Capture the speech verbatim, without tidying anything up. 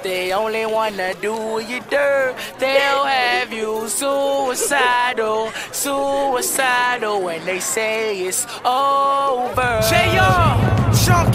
they only wanna do you dirt. They'll have you suicidal, suicidal when they say it's over. J R, Sean